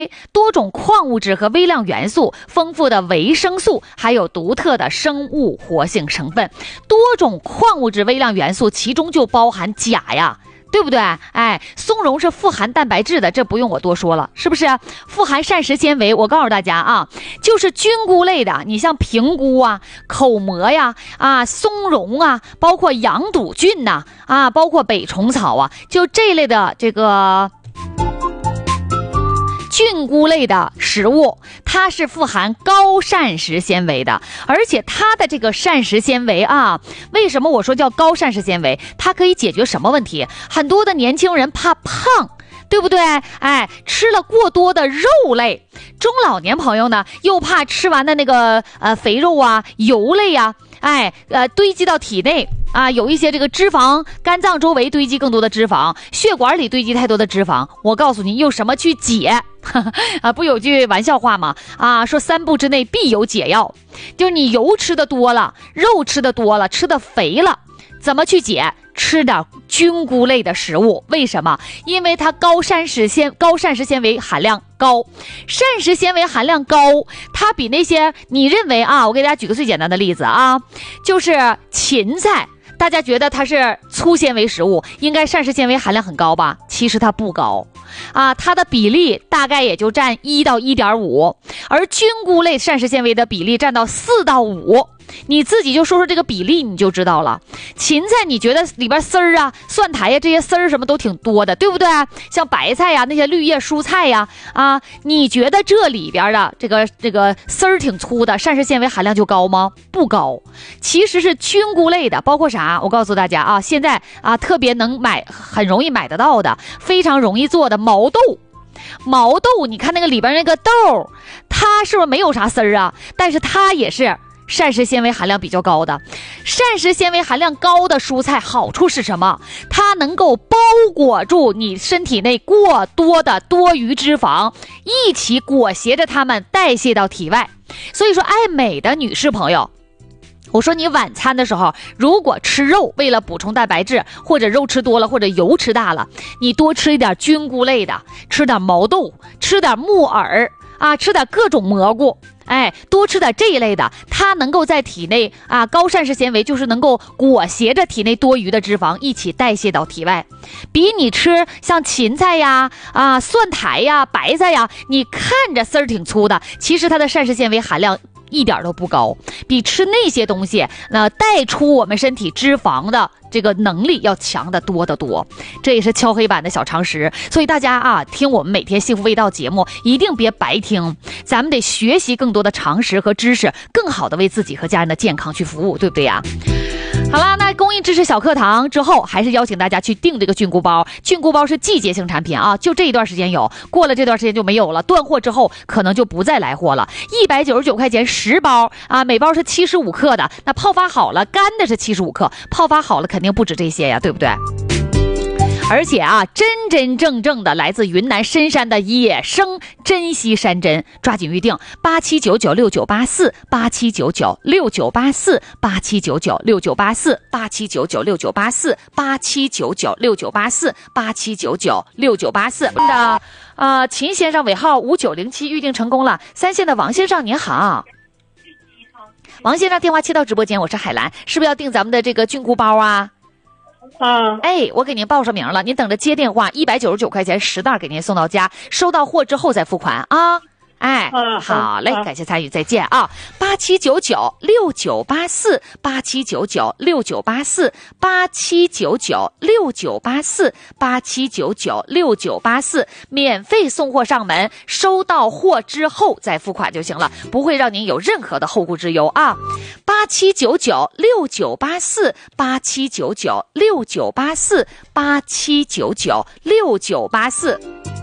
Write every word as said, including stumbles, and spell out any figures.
多种矿物质和微量元素，丰富的维生素，还有独特的生物活性成分。多种矿物质、微量元素，其中就包含钾呀，对不对？哎，松茸是富含蛋白质的，这不用我多说了，是不是？富含膳食纤维，我告诉大家啊，就是菌菇类的，你像平菇啊、口蘑呀、啊松茸啊，包括羊肚菌呐、啊，啊，包括北虫草啊，就这类的这个菌菇类的食物，它是富含高膳食纤维的，而且它的这个膳食纤维啊，为什么我说叫高膳食纤维？它可以解决什么问题？很多的年轻人怕胖，对不对？哎，吃了过多的肉类，中老年朋友呢又怕吃完的那个呃肥肉啊、油类呀、啊，哎呃堆积到体内。啊，有一些这个脂肪，肝脏周围堆积更多的脂肪，血管里堆积太多的脂肪。我告诉你，用什么去解？啊，不有句玩笑话吗？啊，说三步之内必有解药，就是你油吃的多了，肉吃的多了，吃的肥了，怎么去解？吃点菌菇类的食物。为什么？因为它高膳食纤高膳食纤维含量高，膳食纤维含量高，它比那些你认为啊，我给大家举个最简单的例子啊，就是芹菜。大家觉得它是粗纤维食物，应该膳食纤维含量很高吧？其实它不高啊，它的比例大概也就占一到一点五，而菌菇类膳食纤维的比例占到四到五。你自己就说说这个比例，你就知道了。芹菜你觉得里边丝儿啊、蒜苔呀这些丝儿什么都挺多的，对不对？像白菜呀、那些绿叶蔬菜呀，啊，你觉得这里边的这个这个丝儿挺粗的，膳食纤维含量就高吗？不高，其实是菌菇类的，包括啥？我告诉大家啊，现在啊特别能买，很容易买得到的，非常容易做的毛豆。毛豆，你看那个里边那个豆，它是不是没有啥丝儿啊？但是它也是膳食纤维含量比较高的。膳食纤维含量高的蔬菜好处是什么？它能够包裹住你身体内过多的多余脂肪，一起裹挟着它们代谢到体外。所以说爱美的女士朋友，我说你晚餐的时候如果吃肉，为了补充蛋白质，或者肉吃多了，或者油吃大了，你多吃一点菌菇类的，吃点毛豆，吃点木耳啊，吃点各种蘑菇，哎，多吃点这一类的，它能够在体内啊，高膳食纤维就是能够裹挟着体内多余的脂肪一起代谢到体外，比你吃像芹菜呀、啊蒜苔呀、白菜呀，你看着丝儿挺粗的，其实它的膳食纤维含量一点都不高，比吃那些东西那、呃、带出我们身体脂肪的这个能力要强得多得多。这也是敲黑板的小常识，所以大家啊，听我们每天幸福味道节目一定别白听，咱们得学习更多的常识和知识，更好的为自己和家人的健康去服务，对不对呀？好啦，那公益知识小课堂之后，还是邀请大家去订这个菌菇包。菌菇包是季节性产品啊，就这一段时间有，过了这段时间就没有了，断货之后可能就不再来货了。一百九十九块钱十包啊，每包是七十五克的，那泡发好了干的是七十五克，泡发好了肯定不止这些呀，对不对？而且啊，真真正正的来自云南深山的野生珍稀山珍，抓紧预定八七九九六九八四八七九九六九八四八七九九六九八四八七九九六九八四八七九九六九八四八七九九六九八四的呃，秦先生尾号五九零七预定成功了。三线的王先生您好。王先生电话切到直播间，我是海兰，是不是要订咱们的这个菌菇包啊？ 啊， 哎，我给您报上名了，您等着接电话，一百九十九块钱十袋给您送到家，收到货之后再付款啊。哎， 啊、 好嘞， 啊、 感谢参与，再见啊！八七九九六九八四八七九九六九八四八七九九六九八四八七九九六九八四，免费送货上门，收到货之后再付款就行了，不会让您有任何的后顾之忧啊！八七九九六九八四八七九九六九八四八七九九六九八四。